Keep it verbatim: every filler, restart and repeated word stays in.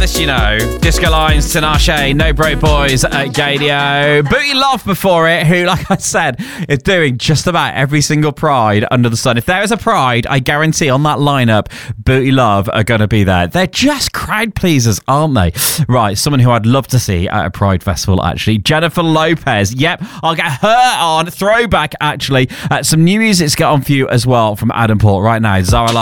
this, you know. Disco Lines, Tinashe, No Broke Boys at Gadio. Booty Love before it, who, like I said, is doing just about every single Pride under the sun. If there is a Pride, I guarantee on that lineup, Booty Love are going to be there. They're just crowd pleasers, aren't they? Right, someone who I'd love to see at a Pride festival, actually. Jennifer Lopez. Yep, I'll get her on. Throwback, actually. Uh, some new music's got on for you as well from Adam Port right now. Zara